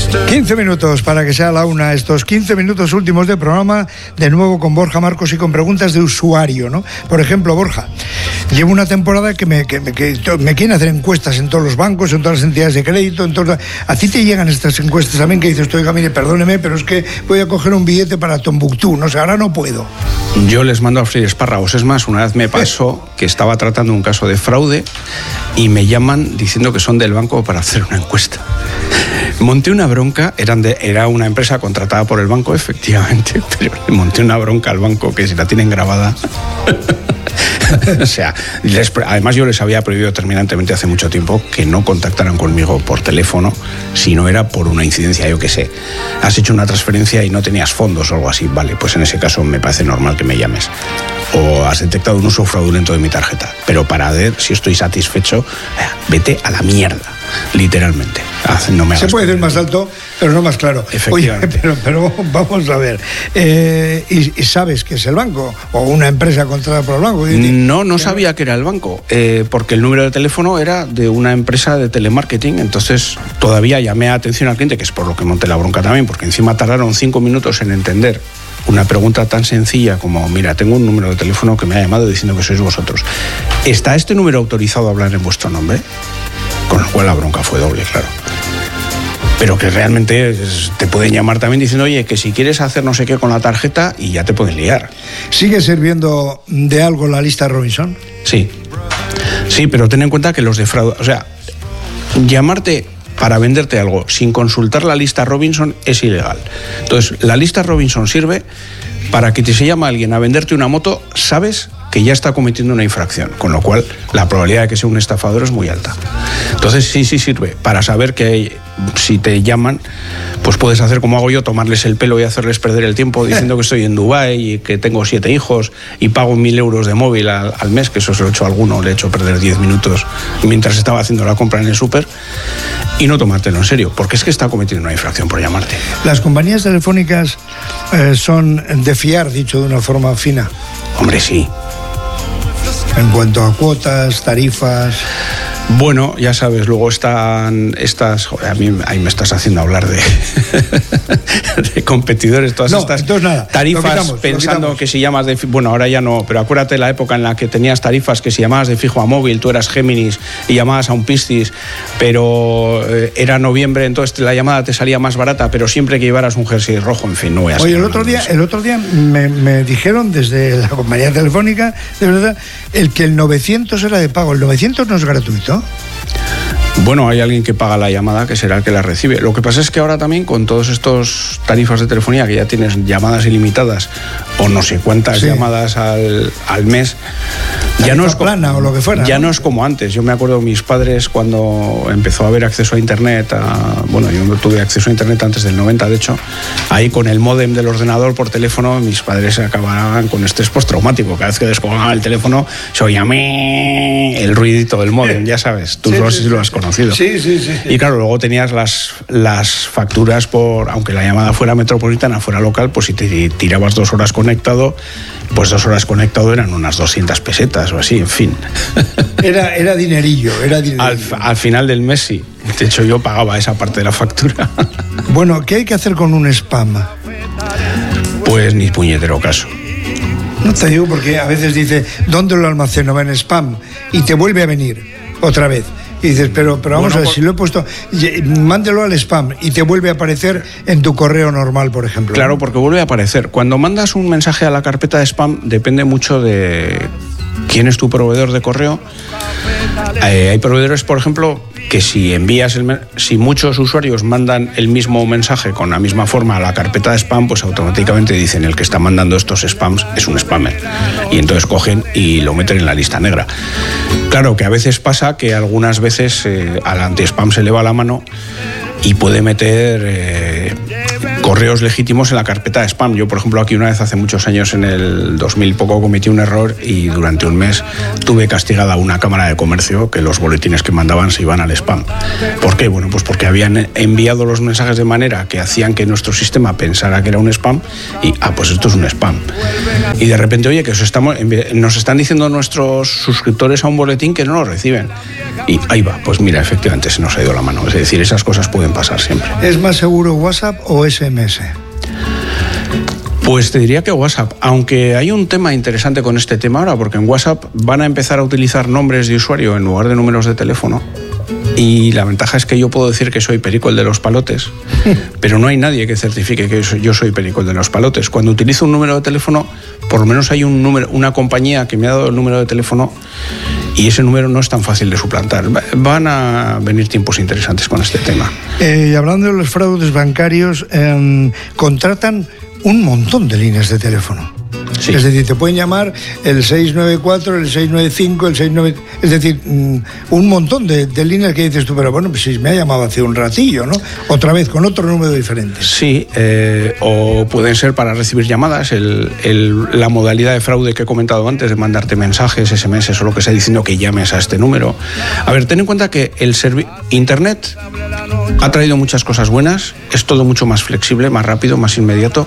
15 minutos para que sea la una, estos 15 minutos últimos de programa, de nuevo con Borja Marcos y con preguntas de usuario, ¿no? Por ejemplo, Borja, llevo una temporada que me quieren hacer encuestas en todos los bancos, en todas las entidades de crédito, ¿a ti te llegan estas encuestas también que dices, oiga, mire, perdóneme, pero es que voy a coger un billete para Tombuctú, no sé, ahora no puedo? Yo les mando a freír espárragos. Es más, una vez me pasó que estaba tratando un caso de fraude y me llaman diciendo que son del banco para hacer una encuesta. Monté una bronca, era una empresa contratada por el banco, efectivamente, pero le monté una bronca al banco que si la tienen grabada. O sea, además yo les había prohibido terminantemente hace mucho tiempo que no contactaran conmigo por teléfono si no era por una incidencia, yo qué sé. Has hecho una transferencia y no tenías fondos o algo así, vale, pues en ese caso me parece normal que me llames. O has detectado un uso fraudulento de mi tarjeta. Pero para ver si estoy satisfecho, vete a la mierda, literalmente. No me se puede decir más alto, pero no más claro. Oye, pero vamos a ver. ¿Y sabes que es el banco? ¿O una empresa contratada por el banco? No sabía que era el banco, porque el número de teléfono era de una empresa de telemarketing. Entonces todavía llamé a atención al cliente, que es por lo que monté la bronca también, porque encima tardaron 5 minutos en entender una pregunta tan sencilla como, mira, tengo un número de teléfono que me ha llamado diciendo que sois vosotros. ¿Está este número autorizado a hablar en vuestro nombre? Con lo cual la bronca fue doble, claro. Pero que realmente te pueden llamar también diciendo, oye, que si quieres hacer no sé qué con la tarjeta y ya te pueden liar. ¿Sigue sirviendo de algo la lista Robinson? Sí, pero ten en cuenta que los de fraude, o sea, llamarte para venderte algo sin consultar la lista Robinson es ilegal. Entonces, la lista Robinson sirve para que se llama alguien a venderte una moto, sabes que ya está cometiendo una infracción, con lo cual la probabilidad de que sea un estafador es muy alta. Entonces sí sirve para saber que si te llaman, pues puedes hacer como hago yo, tomarles el pelo y hacerles perder el tiempo diciendo que estoy en Dubái y que tengo 7 hijos y pago 1.000 euros de móvil al mes, que eso se lo he hecho a alguno, le he hecho perder 10 minutos mientras estaba haciendo la compra en el súper, y no tomártelo en serio, porque es que está cometiendo una infracción por llamarte. Las compañías telefónicas son de fiar, dicho de una forma fina. Hombre, sí. En cuanto a cuotas, tarifas... Bueno, ya sabes, luego están estas... Joder, a mí ahí me estás haciendo hablar de competidores, todas estas tarifas, pensando que si llamas de... Bueno, ahora ya no, pero acuérdate de la época en la que tenías tarifas que si llamabas de fijo a móvil, tú eras Géminis y llamabas a un Piscis, pero era noviembre, entonces la llamada te salía más barata, pero siempre que llevaras un jersey rojo, en fin, no voy a... Oye, el otro día me dijeron desde la compañía telefónica, de verdad, que el 900 era de pago. ¿El 900 no es gratuito? Bueno, hay alguien que paga la llamada, que será el que la recibe. Lo que pasa es que ahora también, con todos estos tarifas de telefonía, que ya tienes llamadas ilimitadas o no sé cuántas llamadas al mes, ya no es plana o lo que fuera, ya no es como antes. Yo me acuerdo, mis padres, cuando empezó a haber acceso a internet, yo tuve acceso a internet antes del 90, de hecho, ahí con el módem del ordenador por teléfono, mis padres se acababan con estrés postraumático. Cada vez que descolgaba el teléfono se oía el ruidito del módem, ya sabes, tú no sé si lo has conocido. Sí. Y claro, luego tenías las facturas aunque la llamada fuera metropolitana, fuera local, pues si te tirabas 2 horas conectado, pues 2 horas conectado eran unas 200 pesetas o así, en fin. Era dinerillo. Al final del mes sí. De hecho, yo pagaba esa parte de la factura. Bueno, ¿qué hay que hacer con un spam? Pues ni puñetero caso. No te digo porque a veces dice, ¿dónde lo almaceno? Va en spam. Y te vuelve a venir otra vez. Y dices, pero vamos a ver, si lo he puesto, mándelo al spam y te vuelve a aparecer en tu correo normal, por ejemplo. Claro, porque vuelve a aparecer. Cuando mandas un mensaje a la carpeta de spam, depende mucho de quién es tu proveedor de correo. Hay proveedores, por ejemplo, que si muchos usuarios mandan el mismo mensaje con la misma forma a la carpeta de spam, pues automáticamente dicen el que está mandando estos spams es un spammer. Y entonces cogen y lo meten en la lista negra. Claro que a veces pasa que algunas veces al anti-spam se le va la mano y puede meter correos legítimos en la carpeta de spam. Yo, por ejemplo, aquí una vez hace muchos años, en el 2000 poco, cometí un error y durante un mes tuve castigada una cámara de comercio que los boletines que mandaban se iban al spam. ¿Por qué? Bueno, pues porque habían enviado los mensajes de manera que hacían que nuestro sistema pensara que era un spam y, pues esto es un spam. Y de repente, oye, que nos están diciendo nuestros suscriptores a un boletín que no lo reciben. Y ahí va, pues mira, efectivamente se nos ha ido la mano. Es decir, esas cosas pueden pasar siempre. ¿Es más seguro WhatsApp o SMS? Pues te diría que WhatsApp, aunque hay un tema interesante con este tema ahora, porque en WhatsApp van a empezar a utilizar nombres de usuario en lugar de números de teléfono. Y la ventaja es que yo puedo decir que soy Perico el de los palotes, pero no hay nadie que certifique que yo soy Perico el de los palotes. Cuando utilizo un número de teléfono, por lo menos hay una compañía que me ha dado el número de teléfono y ese número no es tan fácil de suplantar. Van a venir tiempos interesantes con este tema. Y hablando de los fraudes bancarios, contratan un montón de líneas de teléfono. Sí. Es decir, te pueden llamar el 694, el 695, el 69... Es decir, un montón de líneas que dices tú, pero bueno, pues si me ha llamado hace un ratillo, ¿no? Otra vez, con otro número diferente. Sí, o pueden ser para recibir llamadas, la modalidad de fraude que he comentado antes, de mandarte mensajes, SMS o lo que sea, diciendo que llames a este número. A ver, ten en cuenta que Internet ha traído muchas cosas buenas, es todo mucho más flexible, más rápido, más inmediato.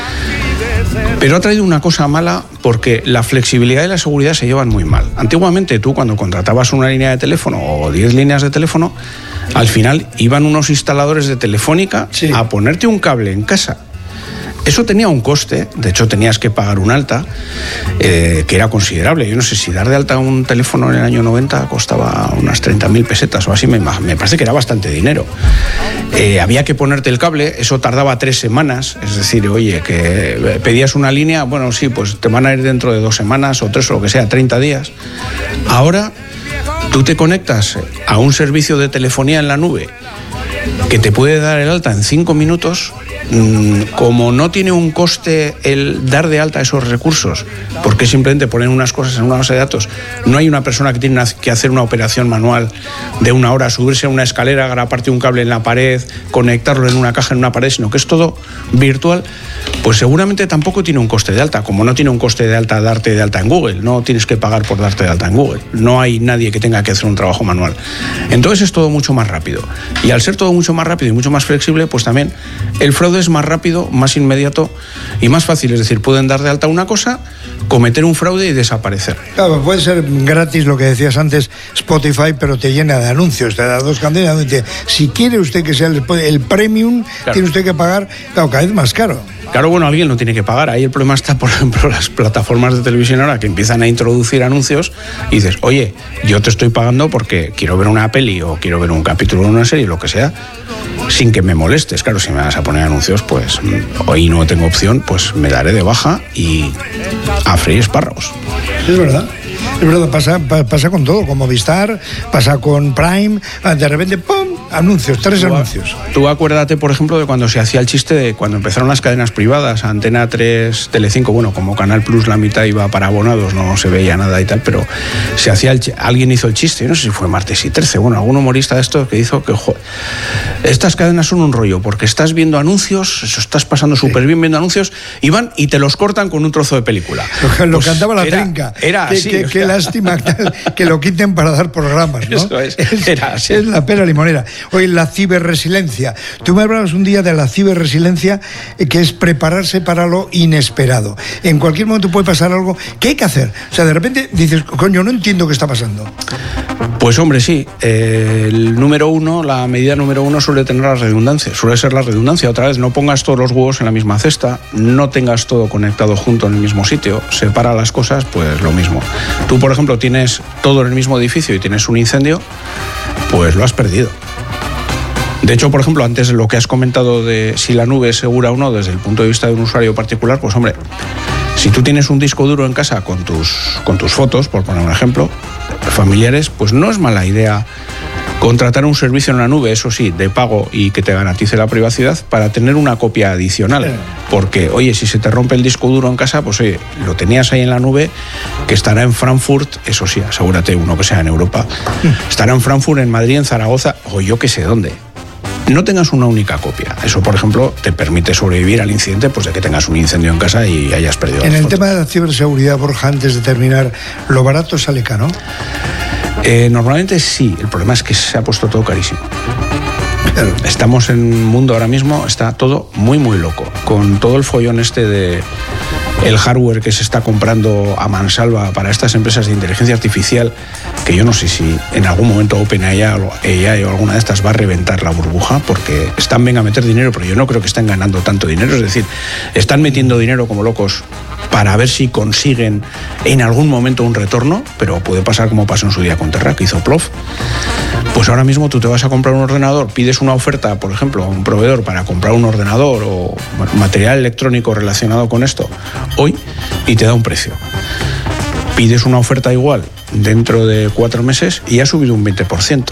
Pero ha traído una cosa mala porque la flexibilidad y la seguridad se llevan muy mal. Antiguamente tú, cuando contratabas una línea de teléfono o 10 líneas de teléfono, al final iban unos instaladores de Telefónica a ponerte un cable en casa. Eso tenía un coste, de hecho tenías que pagar un alta, que era considerable. Yo no sé si dar de alta un teléfono en el año 90 costaba unas 30.000 pesetas o así, me parece que era bastante dinero. Había que ponerte el cable, eso tardaba 3 semanas, es decir, oye, que pedías una línea, bueno, sí, pues te van a ir dentro de 2 semanas o 3 o lo que sea, 30 días. Ahora tú te conectas a un servicio de telefonía en la nube que te puede dar el alta en 5 minutos. Como no tiene un coste el dar de alta esos recursos, porque simplemente ponen unas cosas en una base de datos, no hay una persona que tiene que hacer una operación manual de 1 hora, subirse a una escalera, agraparte un cable en la pared, conectarlo en una caja en una pared, sino que es todo virtual, pues seguramente tampoco tiene un coste de alta, como no tiene un coste de alta darte de alta en Google, no tienes que pagar por darte de alta en Google, no hay nadie que tenga que hacer un trabajo manual. Entonces es todo mucho más rápido, y al ser todo mucho más rápido y mucho más flexible, pues también el fraude es más rápido, más inmediato y más fácil. Es decir, pueden dar de alta una cosa, cometer un fraude y desaparecer. Claro, puede ser gratis lo que decías antes, Spotify, pero te llena de anuncios, te da 2 candelas. Si quiere usted que sea el premium, claro, tiene usted que pagar, claro, cada vez más caro. Claro, bueno, alguien lo tiene que pagar. Ahí el problema está, por ejemplo, las plataformas de televisión ahora que empiezan a introducir anuncios y dices, oye, yo te estoy pagando porque quiero ver una peli o quiero ver un capítulo de una serie, lo que sea, sin que me molestes. Claro, si me vas a poner anuncios, pues hoy no tengo opción, pues me daré de baja y a freír espárragos. Es verdad. Es verdad, pasa con todo, con Movistar, pasa con Prime, de repente, ¡pum!, anuncios, 3 anuncios. Tú acuérdate, por ejemplo, de cuando se hacía el chiste de cuando empezaron las cadenas privadas, Antena 3, Telecinco, bueno, como Canal Plus la mitad iba para abonados, no se veía nada y tal, pero se hacía alguien hizo el chiste, no sé si fue Martes y 13, bueno, algún humorista de esto que hizo que, estas cadenas son un rollo, porque estás viendo anuncios, eso estás pasando súper bien viendo anuncios, y van y te los cortan con un trozo de película. Lo pues cantaba la trinca. Era así. Qué lástima que lo quiten para dar programas, ¿no? Eso era así. Es la pera limonera. Oye, la ciberresiliencia. Tú me hablabas un día de la ciberresiliencia, que es prepararse para lo inesperado. En cualquier momento puede pasar algo. ¿Qué hay que hacer? O sea, de repente dices, coño, no entiendo qué está pasando. Pues hombre, sí. La medida número 1 suele tener la redundancia. Suele ser la redundancia. Otra vez, no pongas todos los huevos en la misma cesta, no tengas todo conectado junto en el mismo sitio, separa las cosas, pues lo mismo. Tú, por ejemplo, tienes todo en el mismo edificio y tienes un incendio, pues lo has perdido. De hecho, por ejemplo, antes lo que has comentado de si la nube es segura o no desde el punto de vista de un usuario particular, pues hombre, si tú tienes un disco duro en casa con tus fotos, por poner un ejemplo, familiares, pues no es mala idea contratar un servicio en la nube, eso sí, de pago y que te garantice la privacidad, para tener una copia adicional. Porque, oye, si se te rompe el disco duro en casa, pues oye, lo tenías ahí en la nube, que estará en Frankfurt, eso sí, asegúrate uno que sea en Europa, estará en Frankfurt, en Madrid, en Zaragoza, o yo que sé dónde. no tengas una única copia. Eso, por ejemplo, te permite sobrevivir al incidente, pues de que tengas un incendio en casa y hayas perdido. En el tema de la ciberseguridad, Borja, antes de terminar, ¿lo barato sale caro? Normalmente sí, el problema es que se ha puesto todo carísimo. Estamos en un mundo ahora mismo, está todo muy muy loco, con todo el follón de el hardware que se está comprando a mansalva para estas empresas de inteligencia artificial, que yo no sé si en algún momento OpenAI o alguna de estas va a reventar la burbuja, porque están venga a meter dinero, pero yo no creo que estén ganando tanto dinero. Es decir, están metiendo dinero como locos para ver si consiguen en algún momento un retorno, pero puede pasar como pasó en su día con Terra, que hizo plof. Pues ahora mismo tú te vas a comprar un ordenador, pides una oferta, por ejemplo, a un proveedor para comprar un ordenador o material electrónico relacionado con esto hoy, y te da un precio. Pides una oferta igual dentro de 4 meses y ha subido un 20%.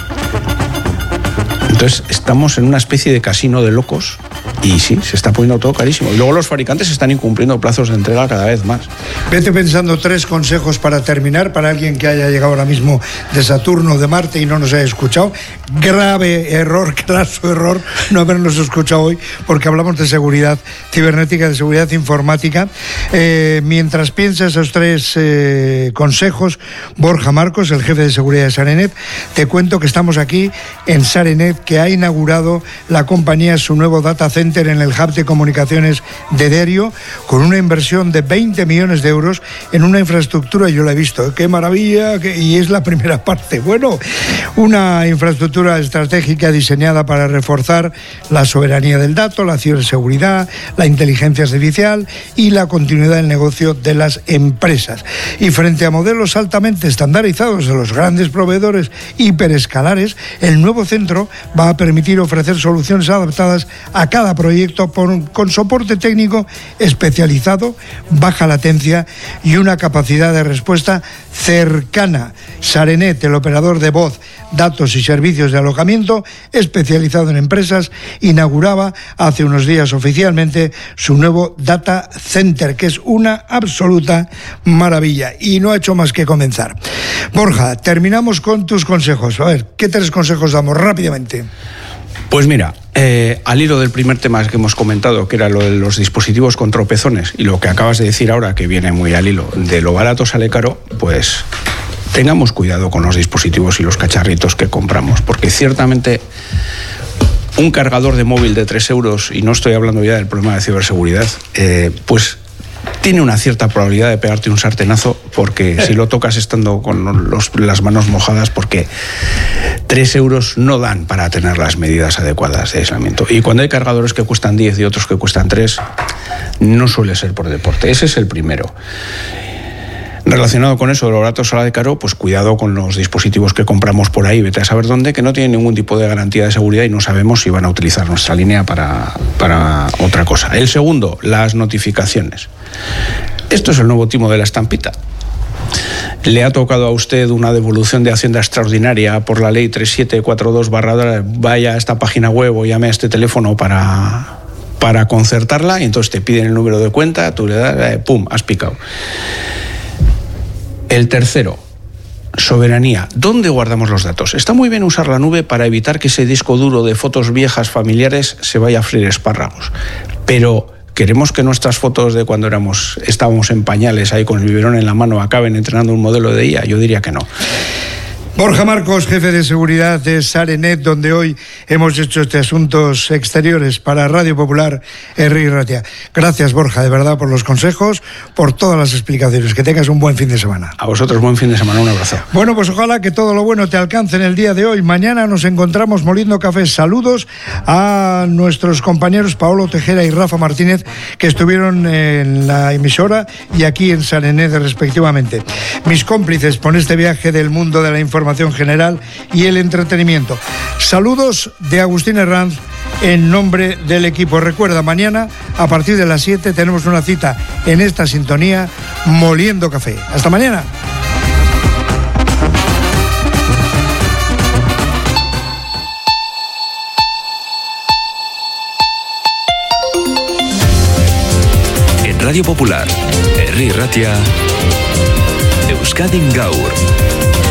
Entonces estamos en una especie de casino de locos y sí, se está poniendo todo carísimo. Y luego los fabricantes están incumpliendo plazos de entrega cada vez más. Vete pensando 3 consejos para terminar, para alguien que haya llegado ahora mismo de Saturno, de Marte y no nos haya escuchado. Grave error, craso error, no habernos escuchado hoy, porque hablamos de seguridad cibernética, de seguridad informática. Mientras piensa esos 3 consejos, Borja Marcos, el jefe de seguridad de Sarenet, te cuento que estamos aquí en Sarenet, que ha inaugurado la compañía su nuevo data center en el hub de comunicaciones de Derio, con una inversión de 20 millones de euros en una infraestructura, yo la he visto, qué maravilla, y es la primera parte. Bueno, una infraestructura estratégica diseñada para reforzar la soberanía del dato, la ciberseguridad, la inteligencia artificial y la continuidad del negocio de las empresas. Y frente a modelos altamente estandarizados de los grandes proveedores hiperescalares, el nuevo centro va a permitir ofrecer soluciones adaptadas a cada proyecto con soporte técnico especializado, baja latencia y una capacidad de respuesta cercana. Sarenet, el operador de voz, datos y servicios de alojamiento especializado en empresas, inauguraba hace unos días oficialmente su nuevo data center, que es una absoluta maravilla y no ha hecho más que comenzar. Borja, terminamos con tus consejos. A ver, ¿qué 3 consejos damos rápidamente? Pues mira, al hilo del primer tema que hemos comentado, que era lo de los dispositivos con tropezones, y lo que acabas de decir ahora, que viene muy al hilo, de lo barato sale caro, pues tengamos cuidado con los dispositivos y los cacharritos que compramos, porque ciertamente un cargador de móvil de 3 euros, y no estoy hablando ya del problema de ciberseguridad, pues tiene una cierta probabilidad de pegarte un sartenazo, porque si lo tocas estando con las manos mojadas, porque 3 euros no dan para tener las medidas adecuadas de aislamiento. Y cuando hay cargadores que cuestan 10 y otros que cuestan 3, no suele ser por deporte. Ese es el primero. Relacionado con eso, lo barato sale caro, pues cuidado con los dispositivos que compramos por ahí, vete a saber dónde, que no tienen ningún tipo de garantía de seguridad y no sabemos si van a utilizar nuestra línea para otra cosa. El segundo, las notificaciones. Esto es el nuevo timo de la estampita. Le ha tocado a usted una devolución de Hacienda extraordinaria por la ley 3742/, vaya a esta página web o llame a este teléfono para concertarla, y entonces te piden el número de cuenta, tú le das, ¡pum!, has picado. El tercero, soberanía. ¿Dónde guardamos los datos? Está muy bien usar la nube para evitar que ese disco duro de fotos viejas familiares se vaya a freír espárragos. Pero ¿queremos que nuestras fotos de cuando estábamos en pañales ahí con el biberón en la mano acaben entrenando un modelo de IA? Yo diría que no. Borja Marcos, jefe de seguridad de Sarenet, donde hoy hemos hecho asuntos exteriores para Radio Popular, Herri Ratia. Gracias, Borja, de verdad, por los consejos, por todas las explicaciones. Que tengas un buen fin de semana. A vosotros, buen fin de semana, un abrazo. Bueno, pues ojalá que todo lo bueno te alcance en el día de hoy. Mañana nos encontramos moliendo café. Saludos a nuestros compañeros Paolo Tejera y Rafa Martínez, que estuvieron en la emisora y aquí en Sarenet, respectivamente. Mis cómplices por este viaje del mundo de la información general y el entretenimiento. Saludos de Agustín Herranz en nombre del equipo. Recuerda, mañana a partir de las 7 tenemos una cita en esta sintonía moliendo café. Hasta mañana. En Radio Popular, Herri Ratia, Euskadin Gaur.